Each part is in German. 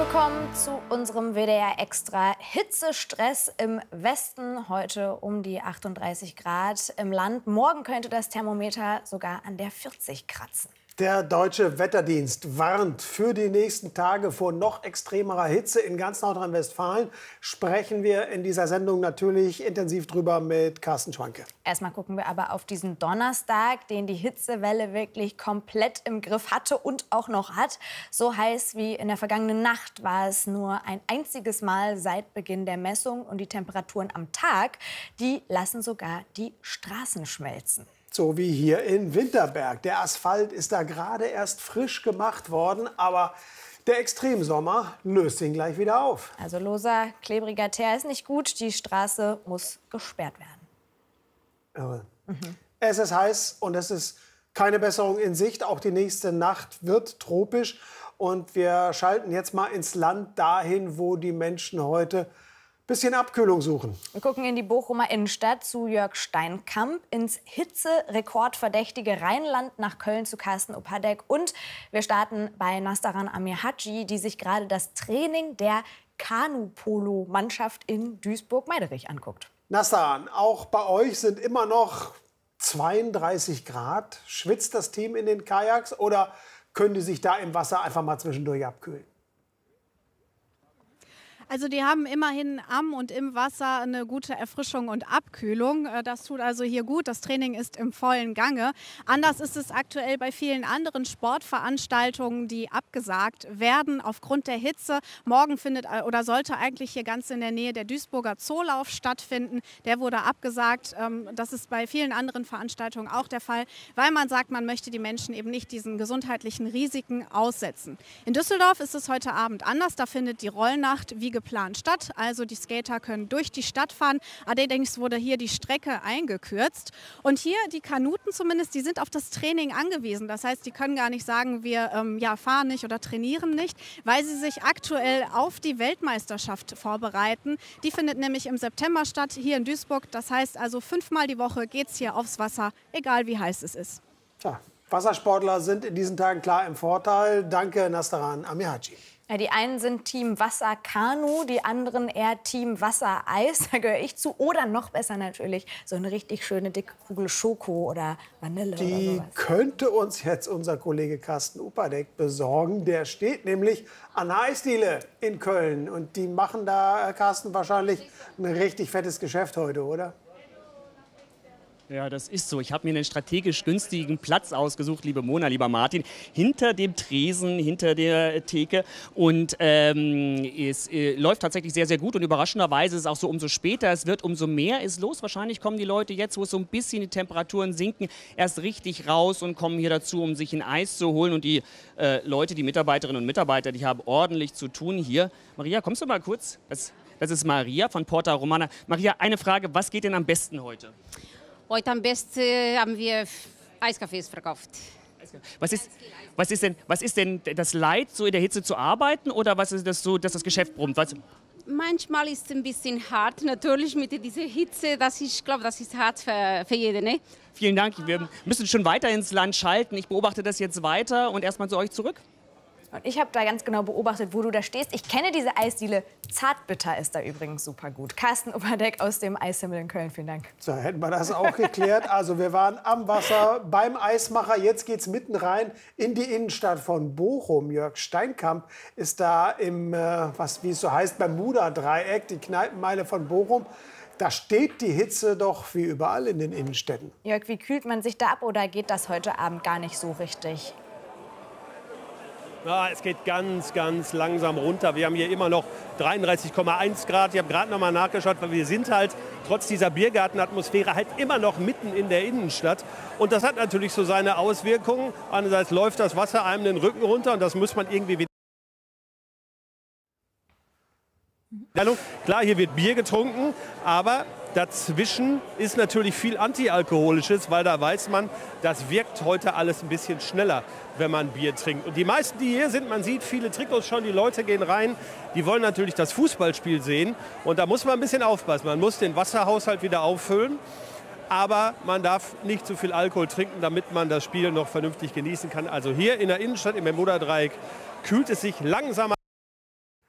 Willkommen zu unserem WDR Extra. Hitzestress im Westen, heute um die 38 Grad im Land. Morgen könnte das Thermometer sogar an der 40 kratzen. Der Deutsche Wetterdienst warnt für die nächsten Tage vor noch extremerer Hitze in ganz Nordrhein-Westfalen. Sprechen wir in dieser Sendung natürlich intensiv drüber mit Carsten Schwanke. Erstmal gucken wir aber auf diesen Donnerstag, den die Hitzewelle wirklich komplett im Griff hatte und auch noch hat. So heiß wie in der vergangenen Nacht war es nur ein einziges Mal seit Beginn der Messung. Und die Temperaturen am Tag, die lassen sogar die Straßen schmelzen. So wie hier in Winterberg. Der Asphalt ist da gerade erst frisch gemacht worden, aber der Extremsommer löst ihn gleich wieder auf. Also loser, klebriger Teer ist nicht gut. Die Straße muss gesperrt werden. Es ist heiß und es ist keine Besserung in Sicht. Auch die nächste Nacht wird tropisch. Und wir schalten jetzt mal ins Land dahin, wo die Menschen heute bisschen Abkühlung suchen. Wir gucken in die Bochumer Innenstadt zu Jörg Steinkamp, ins hitzerekordverdächtige Rheinland, nach Köln zu Carsten Operdek. Und wir starten bei Nastaran Amirhaci, die sich gerade das Training der Kanu-Polo-Mannschaft in Duisburg-Meiderich anguckt. Nastaran, auch bei euch sind immer noch 32 Grad. Schwitzt das Team in den Kajaks oder können die sich da im Wasser einfach mal zwischendurch abkühlen? Also die haben immerhin am und im Wasser eine gute Erfrischung und Abkühlung. Das tut also hier gut. Das Training ist im vollen Gange. Anders ist es aktuell bei vielen anderen Sportveranstaltungen, die abgesagt werden aufgrund der Hitze. Morgen findet oder sollte eigentlich hier ganz in der Nähe der Duisburger Zoolauf stattfinden. Der wurde abgesagt. Das ist bei vielen anderen Veranstaltungen auch der Fall, weil man sagt, man möchte die Menschen eben nicht diesen gesundheitlichen Risiken aussetzen. In Düsseldorf ist es heute Abend anders. Da findet die Rollnacht wie geplant statt. Also die Skater können durch die Stadt fahren. Allerdings wurde hier die Strecke eingekürzt. Und hier die Kanuten zumindest, die sind auf das Training angewiesen. Das heißt, die können gar nicht sagen, wir fahren nicht oder trainieren nicht, weil sie sich aktuell auf die Weltmeisterschaft vorbereiten. Die findet nämlich im September statt, hier in Duisburg. Das heißt also 5-mal die Woche geht es hier aufs Wasser, egal wie heiß es ist. Tja, Wassersportler sind in diesen Tagen klar im Vorteil. Danke, Nastaran Amirhaci. Ja, die einen sind Team Wasser-Kanu, die anderen eher Team Wassereis. Da gehöre ich zu. Oder noch besser natürlich so eine richtig schöne dicke Kugel Schoko oder Vanille Die oder sowas. könnte uns jetzt unser Kollege Carsten Operdek besorgen. Der steht nämlich an der Eisdiele in Köln. Und die machen da, Carsten, wahrscheinlich ein richtig fettes Geschäft heute, oder? Ja, das ist so. Ich habe mir einen strategisch günstigen Platz ausgesucht, liebe Mona, lieber Martin, hinter dem Tresen, hinter der Theke. Und es läuft tatsächlich sehr, sehr gut. Und überraschenderweise ist es auch so, umso später es wird, umso mehr ist los. Wahrscheinlich kommen die Leute jetzt, wo es so ein bisschen die Temperaturen sinken, erst richtig raus und kommen hier dazu, um sich ein Eis zu holen. Und die Leute, die Mitarbeiterinnen und Mitarbeiter, die haben ordentlich zu tun hier. Maria, kommst du mal kurz? Das ist Maria von Porta Romana. Maria, eine Frage, was geht denn am besten heute? Heute am besten haben wir Eiskaffees verkauft. Was ist denn das Leid, so in der Hitze zu arbeiten, oder was ist das so, dass das Geschäft brummt? Manchmal ist es ein bisschen hart, natürlich mit dieser Hitze. Ich glaube, das ist hart für jeden. Ne? Vielen Dank. Wir müssen schon weiter ins Land schalten. Ich beobachte das jetzt weiter und erstmal zu euch zurück. Und ich habe da ganz genau beobachtet, wo du da stehst. Ich kenne diese Eisdiele. Zartbitter ist da übrigens super gut. Carsten Operdek aus dem Eishimmel in Köln. Vielen Dank. So, hätten wir das auch geklärt. Also wir waren am Wasser beim Eismacher. Jetzt geht es mitten rein in die Innenstadt von Bochum. Jörg Steinkamp ist da im, wie es so heißt, Bermuda-Dreieck, die Kneipenmeile von Bochum. Da steht die Hitze doch wie überall in den Innenstädten. Jörg, wie kühlt man sich da ab oder geht das heute Abend gar nicht so richtig? Ja, es geht ganz, ganz langsam runter. Wir haben hier immer noch 33,1 Grad. Ich habe gerade noch mal nachgeschaut, weil wir sind halt trotz dieser Biergartenatmosphäre halt immer noch mitten in der Innenstadt. Und das hat natürlich so seine Auswirkungen. Einerseits läuft das Wasser einem den Rücken runter und das muss man irgendwie wieder. Klar, hier wird Bier getrunken, aber dazwischen ist natürlich viel Antialkoholisches, weil da weiß man, das wirkt heute alles ein bisschen schneller, wenn man Bier trinkt. Und die meisten, die hier sind, man sieht viele Trikots schon, die Leute gehen rein, die wollen natürlich das Fußballspiel sehen. Und da muss man ein bisschen aufpassen. Man muss den Wasserhaushalt wieder auffüllen, aber man darf nicht zu viel Alkohol trinken, damit man das Spiel noch vernünftig genießen kann. Also hier in der Innenstadt im Bermuda-Dreieck kühlt es sich langsam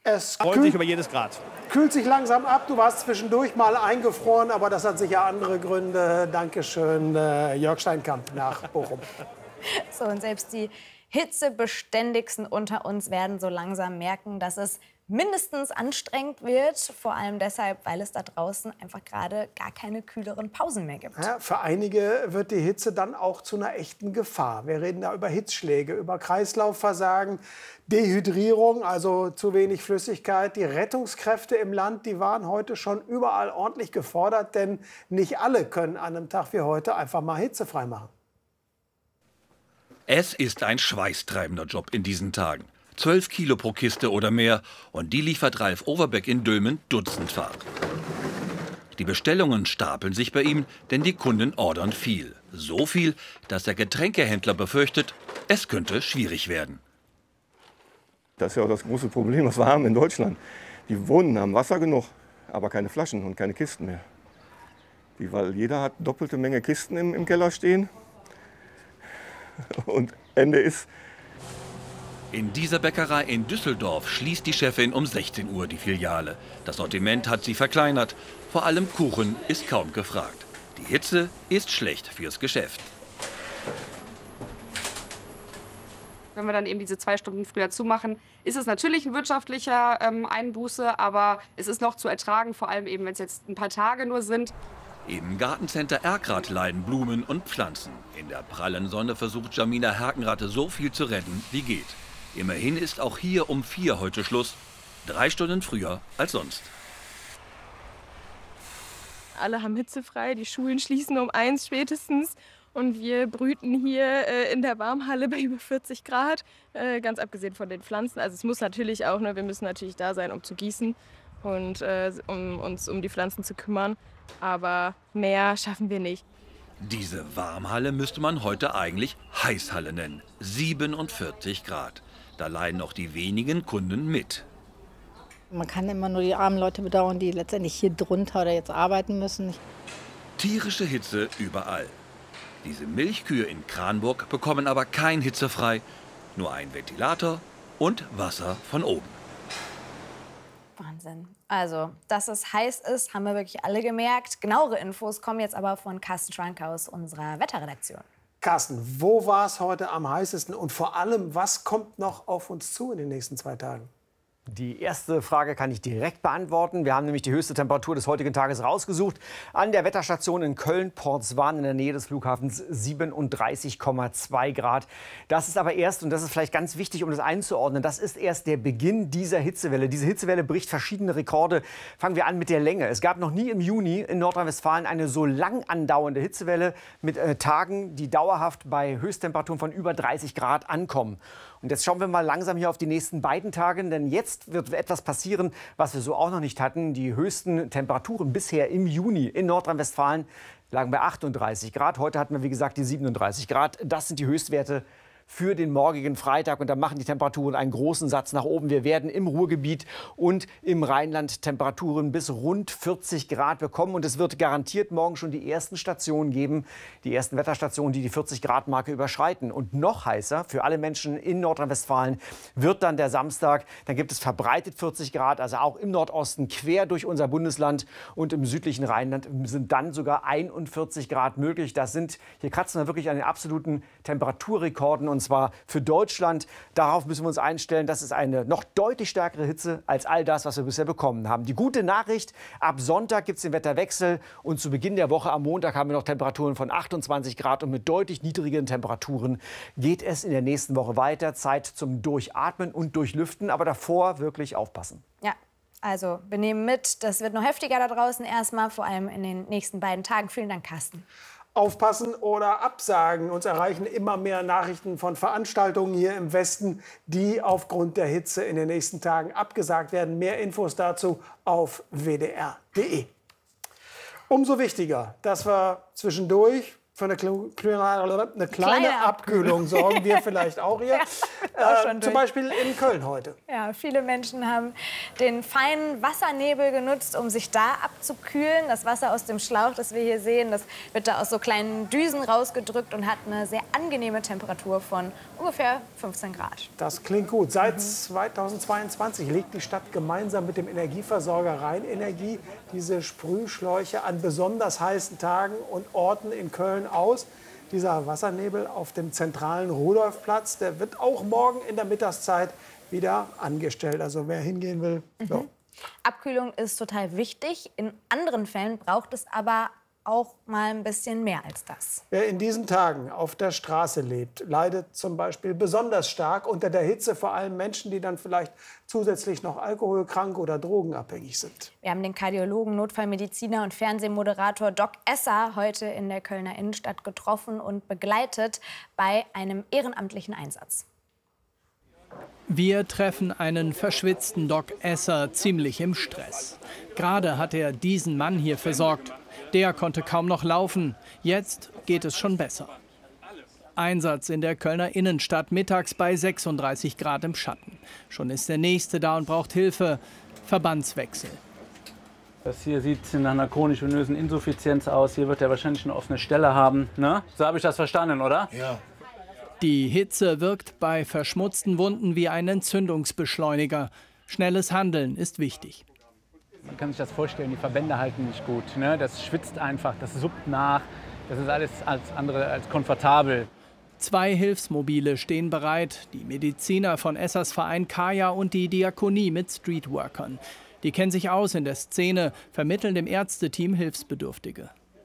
Es Freut sich über jedes Grad. kühlt sich langsam ab. Du warst zwischendurch mal eingefroren, aber das hat sicher andere Gründe. Dankeschön, Jörg Steinkamp nach Bochum. So, und selbst die hitzebeständigsten unter uns werden so langsam merken, dass es mindestens anstrengend wird. Vor allem deshalb, weil es da draußen einfach gerade gar keine kühleren Pausen mehr gibt. Ja, für einige wird die Hitze dann auch zu einer echten Gefahr. Wir reden da über Hitzschläge, über Kreislaufversagen, Dehydrierung, also zu wenig Flüssigkeit. Die Rettungskräfte im Land, die waren heute schon überall ordentlich gefordert, denn nicht alle können an einem Tag wie heute einfach mal hitzefrei machen. Es ist ein schweißtreibender Job in diesen Tagen. 12 Kilo pro Kiste oder mehr. Und die liefert Ralf Overbeck in Dülmen dutzendfach. Die Bestellungen stapeln sich bei ihm, denn die Kunden ordern viel. So viel, dass der Getränkehändler befürchtet, es könnte schwierig werden. Das ist ja auch das große Problem, was wir haben in Deutschland. Die Wohnen haben Wasser genug, aber keine Flaschen und keine Kisten mehr. Weil jeder hat doppelte Menge Kisten im Keller stehen. Und Ende ist. In dieser Bäckerei in Düsseldorf schließt die Chefin um 16 Uhr die Filiale. Das Sortiment hat sie verkleinert. Vor allem Kuchen ist kaum gefragt. Die Hitze ist schlecht fürs Geschäft. Wenn wir dann eben diese 2 Stunden früher zumachen, ist es natürlich ein wirtschaftlicher Einbuße, aber es ist noch zu ertragen, vor allem eben, wenn es jetzt ein paar Tage nur sind. Im Gartencenter Erkrath leiden Blumen und Pflanzen. In der prallen Sonne versucht Jamina Herkenratte so viel zu retten, wie geht. Immerhin ist auch hier um 4 heute Schluss. 3 Stunden früher als sonst. Alle haben hitzefrei, die Schulen schließen um 1 spätestens. Und wir brüten hier in der Warmhalle bei über 40 Grad, ganz abgesehen von den Pflanzen. Also es muss natürlich auch, wir müssen natürlich da sein, um zu gießen und um uns um die Pflanzen zu kümmern. Aber mehr schaffen wir nicht. Diese Warmhalle müsste man heute eigentlich Heißhalle nennen. 47 Grad. Da leiden auch die wenigen Kunden mit. Man kann immer nur die armen Leute bedauern, die letztendlich hier drunter oder jetzt arbeiten müssen. Tierische Hitze überall. Diese Milchkühe in Kranburg bekommen aber kein hitzefrei. Nur ein Ventilator und Wasser von oben. Wahnsinn. Also, dass es heiß ist, haben wir wirklich alle gemerkt. Genauere Infos kommen jetzt aber von Carsten Schranke aus unserer Wetterredaktion. Carsten, wo war es heute am heißesten und vor allem, was kommt noch auf uns zu in den nächsten 2 Tagen? Die erste Frage kann ich direkt beantworten. Wir haben nämlich die höchste Temperatur des heutigen Tages rausgesucht. An der Wetterstation in Köln-Portswan in der Nähe des Flughafens 37,2 Grad. Das ist aber erst, und das ist vielleicht ganz wichtig, um das einzuordnen, das ist erst der Beginn dieser Hitzewelle. Diese Hitzewelle bricht verschiedene Rekorde. Fangen wir an mit der Länge. Es gab noch nie im Juni in Nordrhein-Westfalen eine so lang andauernde Hitzewelle mit Tagen, die dauerhaft bei Höchsttemperaturen von über 30 Grad ankommen. Und jetzt schauen wir mal langsam hier auf die nächsten beiden Tage, denn jetzt wird etwas passieren, was wir so auch noch nicht hatten. Die höchsten Temperaturen bisher im Juni in Nordrhein-Westfalen lagen bei 38 Grad. Heute hatten wir, wie gesagt, die 37 Grad. Das sind die Höchstwerte für den morgigen Freitag. Und da machen die Temperaturen einen großen Satz nach oben. Wir werden im Ruhrgebiet und im Rheinland Temperaturen bis rund 40 Grad bekommen. Und es wird garantiert morgen schon die ersten Stationen geben, die ersten Wetterstationen, die die 40-Grad-Marke überschreiten. Und noch heißer für alle Menschen in Nordrhein-Westfalen wird dann der Samstag. Dann gibt es verbreitet 40 Grad, also auch im Nordosten quer durch unser Bundesland. Und im südlichen Rheinland sind dann sogar 41 Grad möglich. Hier kratzen wir wirklich an den absoluten Temperaturrekorden. Und zwar für Deutschland. Darauf müssen wir uns einstellen. Das ist eine noch deutlich stärkere Hitze als all das, was wir bisher bekommen haben. Die gute Nachricht, ab Sonntag gibt es den Wetterwechsel. Und zu Beginn der Woche am Montag haben wir noch Temperaturen von 28 Grad. Und mit deutlich niedrigen Temperaturen geht es in der nächsten Woche weiter. Zeit zum Durchatmen und Durchlüften. Aber davor wirklich aufpassen. Ja. Also, wir nehmen mit, das wird noch heftiger da draußen erstmal, vor allem in den nächsten beiden Tagen. Vielen Dank, Carsten. Aufpassen oder absagen. Uns erreichen immer mehr Nachrichten von Veranstaltungen hier im Westen, die aufgrund der Hitze in den nächsten Tagen abgesagt werden. Mehr Infos dazu auf wdr.de. Umso wichtiger, dass wir zwischendurch für eine kleine Abkühlung sorgen wir vielleicht auch hier. Zum Beispiel in Köln heute. Ja, viele Menschen haben den feinen Wassernebel genutzt, um sich da abzukühlen. Das Wasser aus dem Schlauch, das wir hier sehen, das wird da aus so kleinen Düsen rausgedrückt und hat eine sehr angenehme Temperatur von ungefähr 15 Grad. Das klingt gut. Seit 2022 legt die Stadt gemeinsam mit dem Energieversorger Rheinenergie diese Sprühschläuche an besonders heißen Tagen und Orten in Köln aus. Dieser Wassernebel auf dem zentralen Rudolfplatz, der wird auch morgen in der Mittagszeit wieder angestellt. Also wer hingehen will. So. Abkühlung ist total wichtig. In anderen Fällen braucht es aber auch mal ein bisschen mehr als das. Wer in diesen Tagen auf der Straße lebt, leidet zum Beispiel besonders stark unter der Hitze. Vor allem Menschen, die dann vielleicht zusätzlich noch alkoholkrank oder drogenabhängig sind. Wir haben den Kardiologen, Notfallmediziner und Fernsehmoderator Doc Esser heute in der Kölner Innenstadt getroffen und begleitet bei einem ehrenamtlichen Einsatz. Wir treffen einen verschwitzten Doc Esser ziemlich im Stress. Gerade hat er diesen Mann hier versorgt. Der konnte kaum noch laufen. Jetzt geht es schon besser. Einsatz in der Kölner Innenstadt, mittags bei 36 Grad im Schatten. Schon ist der Nächste da und braucht Hilfe. Verbandswechsel. Das hier sieht nach einer chronisch-venösen Insuffizienz aus. Hier wird er wahrscheinlich eine offene Stelle haben. Ne? So habe ich das verstanden, oder? Ja. Die Hitze wirkt bei verschmutzten Wunden wie ein Entzündungsbeschleuniger. Schnelles Handeln ist wichtig. Man kann sich das vorstellen, die Verbände halten nicht gut. Ne? Das schwitzt einfach, das suppt nach. Das ist alles andere als komfortabel. 2 Hilfsmobile stehen bereit. Die Mediziner von Essers Verein Kaya und die Diakonie mit Streetworkern. Die kennen sich aus in der Szene, vermitteln dem Ärzteteam Hilfsbedürftige.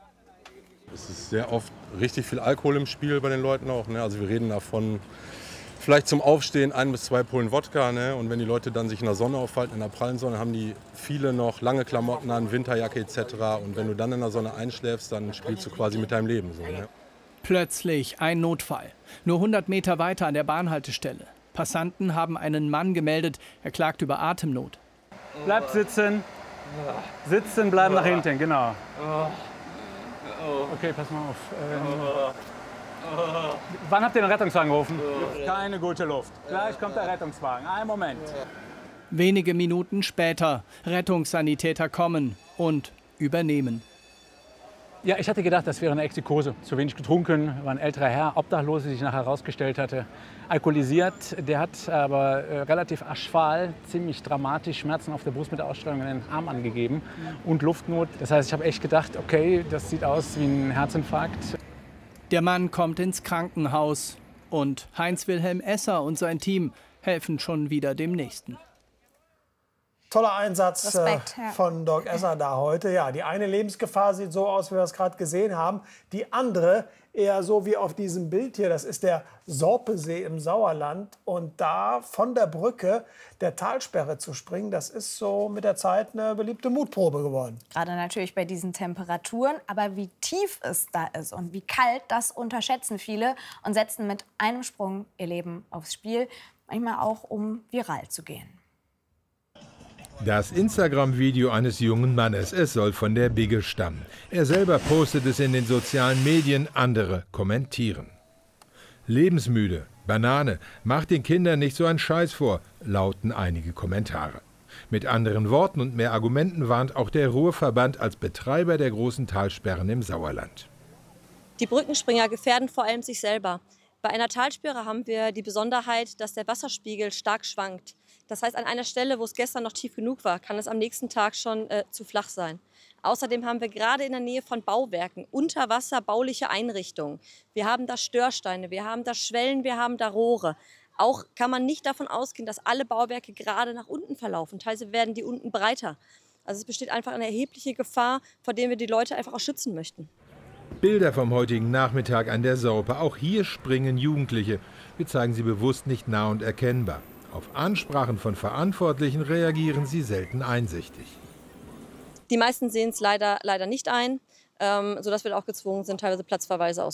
Es ist sehr oft richtig viel Alkohol im Spiel bei den Leuten auch. Ne? Also wir reden davon, vielleicht zum Aufstehen 1 bis 2 Pullen Wodka. Ne? Und wenn die Leute dann sich in der Sonne aufhalten, in der prallen Sonne, haben die viele noch lange Klamotten an, Winterjacke etc. Und wenn du dann in der Sonne einschläfst, dann spielst du quasi mit deinem Leben. So, ne? Plötzlich ein Notfall. Nur 100 Meter weiter an der Bahnhaltestelle. Passanten haben einen Mann gemeldet. Er klagt über Atemnot. Bleibt sitzen. Sitzen, bleiben nach hinten, genau. Okay, pass mal auf. Wann habt ihr den Rettungswagen gerufen? Keine gute Luft. Gleich kommt der Rettungswagen. Einen Moment. Wenige Minuten später. Rettungssanitäter kommen und übernehmen. Ja, ich hatte gedacht, das wäre eine Exikose. Zu wenig getrunken, war ein älterer Herr, Obdachlos, der sich nachher herausgestellt hatte. Alkoholisiert, der hat aber relativ aschfahl, ziemlich dramatisch Schmerzen auf der Brust mit der Ausstrahlung in den Arm angegeben und Luftnot. Das heißt, ich habe echt gedacht, okay, das sieht aus wie ein Herzinfarkt. Der Mann kommt ins Krankenhaus und Heinz-Wilhelm Esser und sein Team helfen schon wieder dem Nächsten. Toller Einsatz Respekt, ja. von Doc Esser da heute. Ja, die eine Lebensgefahr sieht so aus, wie wir es gerade gesehen haben. Die andere eher so wie auf diesem Bild hier. Das ist der Sorpesee im Sauerland. Und da von der Brücke der Talsperre zu springen, das ist so mit der Zeit eine beliebte Mutprobe geworden. Gerade natürlich bei diesen Temperaturen. Aber wie tief es da ist und wie kalt, das unterschätzen viele und setzen mit einem Sprung ihr Leben aufs Spiel. Manchmal auch, um viral zu gehen. Das Instagram-Video eines jungen Mannes, es soll von der Bigge stammen. Er selber postet es in den sozialen Medien, andere kommentieren. Lebensmüde, Banane, macht den Kindern nicht so einen Scheiß vor, lauten einige Kommentare. Mit anderen Worten und mehr Argumenten warnt auch der Ruhrverband als Betreiber der großen Talsperren im Sauerland. Die Brückenspringer gefährden vor allem sich selber. Bei einer Talsperre haben wir die Besonderheit, dass der Wasserspiegel stark schwankt. Das heißt, an einer Stelle, wo es gestern noch tief genug war, kann es am nächsten Tag schon zu flach sein. Außerdem haben wir gerade in der Nähe von Bauwerken unter Wasser bauliche Einrichtungen. Wir haben da Störsteine, wir haben da Schwellen, wir haben da Rohre. Auch kann man nicht davon ausgehen, dass alle Bauwerke gerade nach unten verlaufen. Teilweise werden die unten breiter. Also es besteht einfach eine erhebliche Gefahr, vor der wir die Leute einfach auch schützen möchten. Bilder vom heutigen Nachmittag an der Sorpe. Auch hier springen Jugendliche. Wir zeigen sie bewusst nicht nah und erkennbar. Auf Ansprachen von Verantwortlichen reagieren sie selten einsichtig. Die meisten sehen es leider nicht ein, sodass wir auch gezwungen sind, teilweise Platzverweise auszuführen.